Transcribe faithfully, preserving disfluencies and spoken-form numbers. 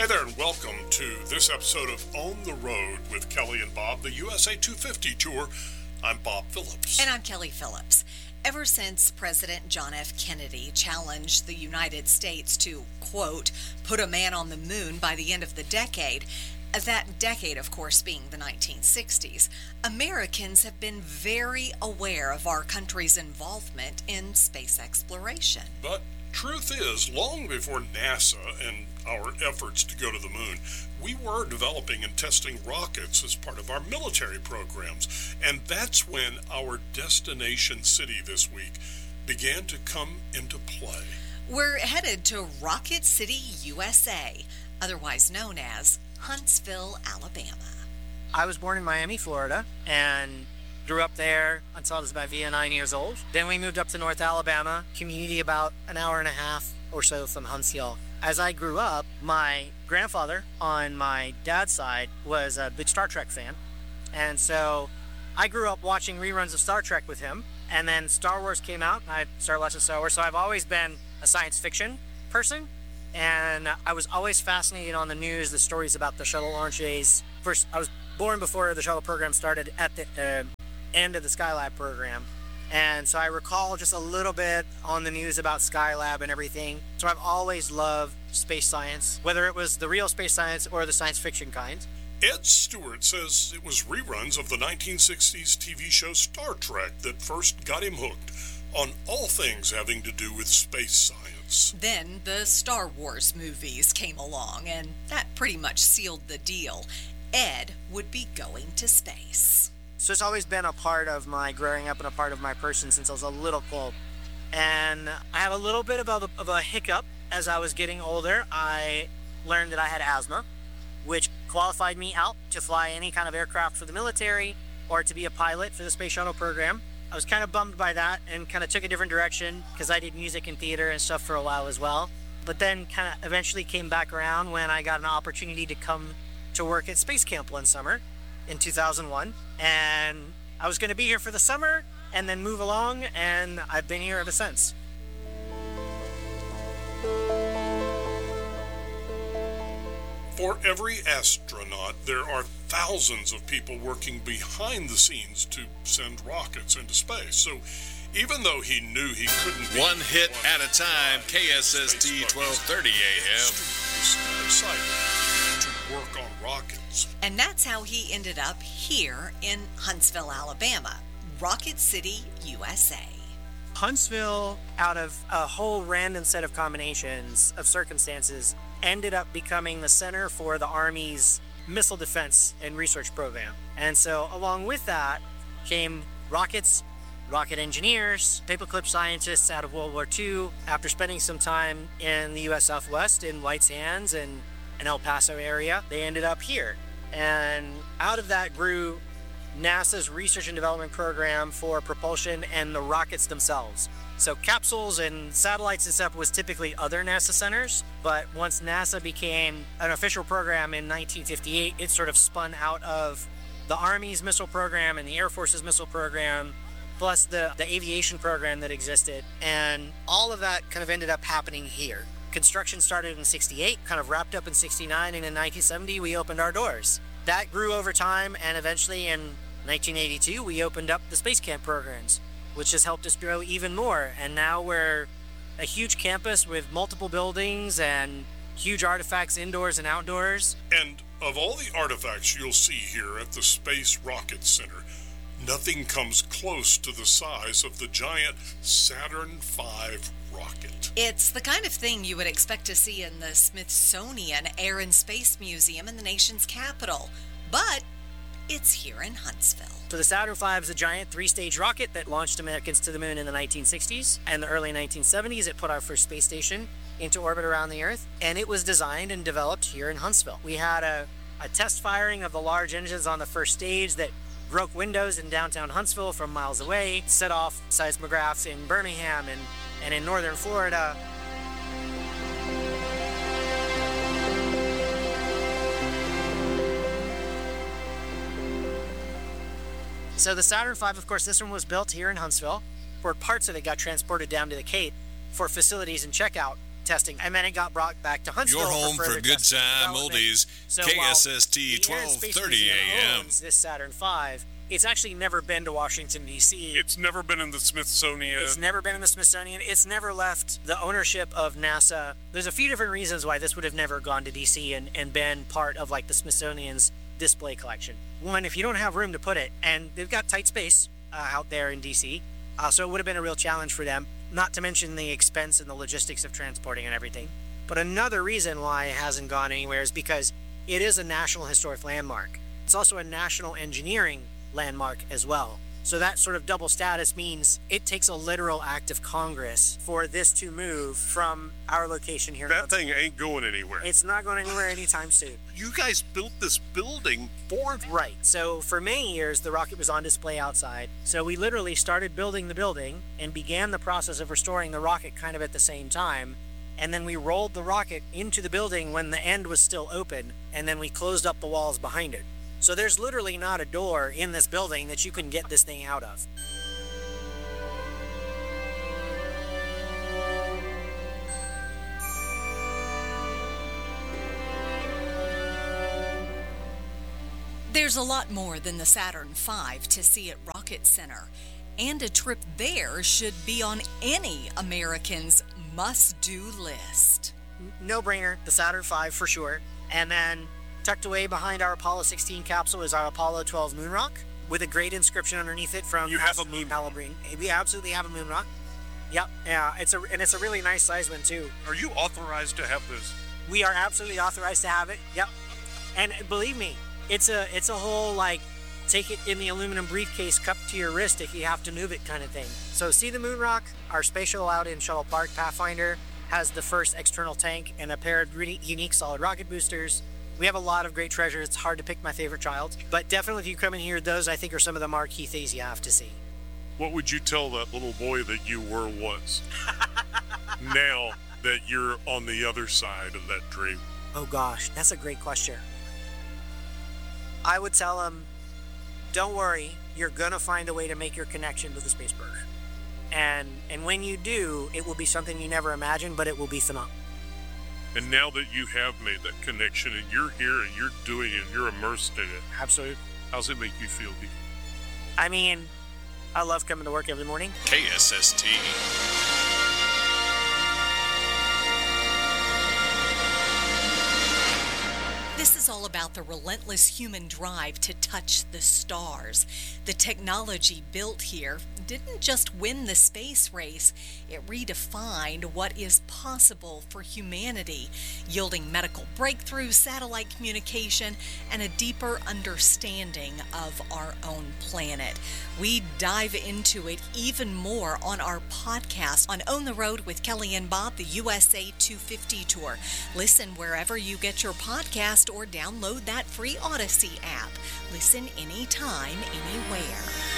Hey there, and welcome to this episode of On the Road with Kelly and Bob, the U S A two fifty Tour. I'm Bob Phillips. And I'm Kelly Phillips. Ever since President John F. Kennedy challenged the United States to, quote, put a man on the moon by the end of the decade, that decade, of course, being the nineteen sixties, Americans have been very aware of our country's involvement in space exploration. But truth is, long before NASA and our efforts to go to the moon, we were developing and testing rockets as part of our military programs. And that's when our destination city this week began to come into play. We're headed to Rocket City, U S A, otherwise known as Huntsville, Alabama. I was born in Miami, Florida, and grew up there until I was about nine years old. Then we moved up to North Alabama, community about an hour and a half or so from Huntsville. As I grew up, my grandfather on my dad's side was a big Star Trek fan. And so I grew up watching reruns of Star Trek with him. And then Star Wars came out, and I started watching Star Wars. So I've always been a science fiction person. And I was always fascinated on the news, the stories about the shuttle launches. First, I was born before the shuttle program started at the uh, end of the Skylab program. And so I recall just a little bit on the news about Skylab and everything. So I've always loved space science, whether it was the real space science or the science fiction kind. Ed Stewart says it was reruns of the nineteen sixties T V show Star Trek that first got him hooked on all things having to do with space science. Then the Star Wars movies came along, and that pretty much sealed the deal. Ed would be going to space. So it's always been a part of my growing up and a part of my person since I was a little kid. And I have a little bit of a, of a hiccup as I was getting older. I learned that I had asthma, which qualified me out to fly any kind of aircraft for the military or to be a pilot for the space shuttle program. I was kind of bummed by that and kind of took a different direction because I did music and theater and stuff for a while as well. But then kind of eventually came back around when I got an opportunity to come to work at Space Camp one summer in two thousand one. And I was going to be here for the summer and then move along, and I've been here ever since. For every astronaut, there are thousands of people working behind the scenes to send rockets into space. So even though he knew he couldn't be one hit one at a time, K S S T twelve thirty A M. Still excited to work on rockets. And that's how he ended up here in Huntsville, Alabama, Rocket City, U S A. Huntsville, out of a whole random set of combinations of circumstances, ended up becoming the center for the Army's missile defense and research program. And so along with that came rockets, rocket engineers, paperclip scientists out of World War Two. After spending some time in the U S Southwest in White Sands and an El Paso area, they ended up here. And out of that grew NASA's research and development program for propulsion and the rockets themselves. So capsules and satellites and stuff was typically other NASA centers, but once NASA became an official program in nineteen fifty-eight, it sort of spun out of the Army's missile program and the Air Force's missile program, plus the, the aviation program that existed. And all of that kind of ended up happening here. Construction started in sixty-eight, kind of wrapped up in sixty-nine, and in nineteen seventy, we opened our doors. That grew over time, and eventually in nineteen eighty-two, we opened up the Space Camp programs, which has helped us grow even more. And now we're a huge campus with multiple buildings and huge artifacts indoors and outdoors. And of all the artifacts you'll see here at the Space Rocket Center, nothing comes close to the size of the giant Saturn five rocket. It's the kind of thing you would expect to see in the Smithsonian Air and Space Museum in the nation's capital. But it's here in Huntsville. So the Saturn five is a giant three-stage rocket that launched Americans to the moon in the nineteen sixties. And the early nineteen seventies, it put our first space station into orbit around the Earth. And it was designed and developed here in Huntsville. We had a, a test firing of the large engines on the first stage that broke windows in downtown Huntsville from miles away, set off seismographs in Birmingham and, and in northern Florida. So the Saturn five, of course, this one was built here in Huntsville, where parts of it got transported down to the Cape for facilities and checkout testing, and then it got brought back to Huntsville. Your home for, for further good testing and time development. oldies. So K while S S T the Air and twelve Space thirty Museum A M. owns this Saturn five, it's actually never been to Washington, D C. It's never been in the Smithsonian. It's never been in the Smithsonian. It's never left the ownership of NASA. There's a few different reasons why this would have never gone to D C and, and been part of like the Smithsonian's display collection. One, if you don't have room to put it, and they've got tight space uh, out there in D C, uh, so it would have been a real challenge for them, not to mention the expense and the logistics of transporting and everything. But another reason why it hasn't gone anywhere is because it is a National Historic Landmark. It's also a National Engineering Landmark as well. So that sort of double status means it takes a literal act of Congress for this to move from our location here. That thing ain't going anywhere. It's not going anywhere anytime soon. You guys built this building for Right. So for many years, the rocket was on display outside. So we literally started building the building and began the process of restoring the rocket kind of at the same time. And then we rolled the rocket into the building when the end was still open, and then we closed up the walls behind it. So there's literally not a door in this building that you can get this thing out of. There's a lot more than the Saturn five to see at Rocket Center, and a trip there should be on any American's must-do list. No brainer, the Saturn five for sure. And then tucked away behind our Apollo sixteen capsule is our Apollo twelve moon rock with a great inscription underneath it from You have a moon Malibran. We absolutely have a moon rock. Yep, yeah, it's a and it's a really nice size one too. Are you authorized to have this? We are absolutely authorized to have it. Yep, and believe me, it's a it's a whole like take it in the aluminum briefcase cupped to your wrist if you have to move it kind of thing. So see the moon rock. Our space shuttle out in Shuttle Park Pathfinder has the first external tank and a pair of really unique solid rocket boosters. We have a lot of great treasure. It's hard to pick my favorite child, but definitely if you come in here, those I think are some of the marquee things you have to see. What would you tell that little boy that you were once? Now that you're on the other side of that dream. Oh gosh, that's a great question. I would tell him, don't worry, you're gonna find a way to make your connection to the space program. And and when you do, it will be something you never imagined, but it will be phenomenal. And now that you have made that connection and you're here and you're doing it, you're immersed in it. Absolutely. How's it make you feel, Deacon? I mean, I love coming to work every morning. K S S T. This is all about the relentless human drive to touch the stars. The technology built here didn't just win the space race, it redefined what is possible for humanity, yielding medical breakthroughs, satellite communication, and a deeper understanding of our own planet. We dive into it even more on our podcast on On the Road with Kelly and Bob, the U S A two fifty Tour. Listen wherever you get your podcast or download that free Odyssey app. Listen anytime, anywhere.